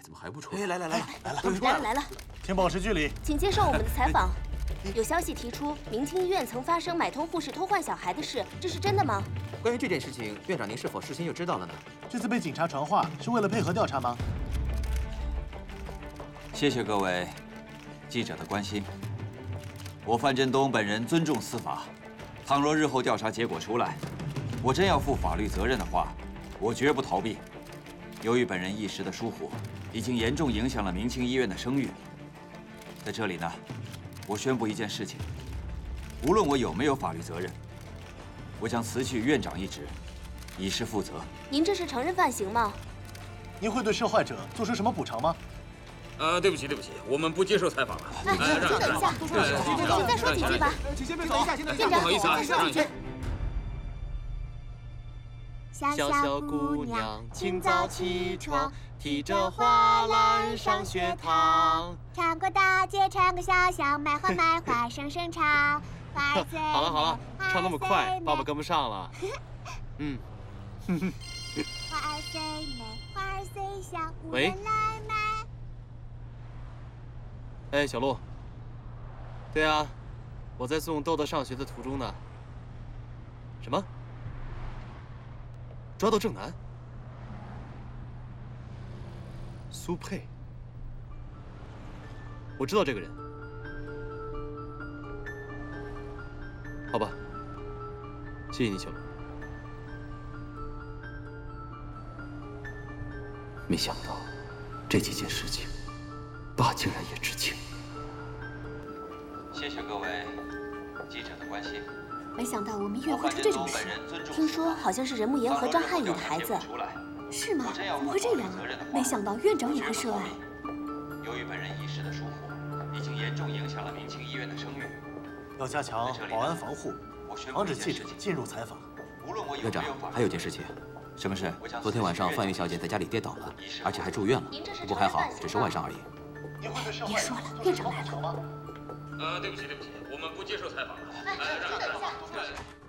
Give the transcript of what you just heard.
怎么还不出来？ 哎，来了， 来了， 请保持距离。 请接受我们的采访。有消息提出，明清医院曾发生买通护士偷换小孩的事，这是真的吗？ 关于这件事情，院长您是否事先就知道了呢？ 这次被警察传话是为了配合调查吗？ 谢谢各位记者的关心。我范振东本人尊重司法，倘若日后调查结果出来，我真要负法律责任的话，我绝不逃避。由于本人一时的疏忽，已经严重影响了明清医院的声誉。在这里呢，我宣布一件事情：无论我有没有法律责任，我将辞去院长一职，以示负责。 您这是承认犯行吗？ 您会对受害者做出什么补偿吗？ 对不起，我们不接受采访了。 请等一下，请再说几句吧。 请先别走，院长， 不好意思啊， 再说几句。 小小姑娘，清早起床，提着花篮上学堂。穿过大街，穿过小巷，买花，声声唱。花儿最美， 好了，唱那么快，爸爸跟不上了。 花儿最美，花儿最香，无喂人来买。 哎，小陆。对啊，我在送豆豆上学的途中呢。什么？抓到郑南？苏佩？我知道这个人。好吧，谢谢你，小陆。 没想到这几件事情，爸竟然也知情。 谢谢各位记者的关心。 没想到我们医院会出这种事，听说好像是任慕言和张瀚宇的孩子。是吗？怎么会这样啊？没想到院长也会涉案。 由于本人一时的疏忽，已经严重影响了明清医院的声誉。 要加强保安防护，防止记者进入采访。 院长，还有件事情。 什么事？ 昨天晚上范玉小姐在家里跌倒了，而且还住院了。不过还好，只是外伤而已。 别说了，院长来了。 对不起，我们不接受采访了。 请等一下。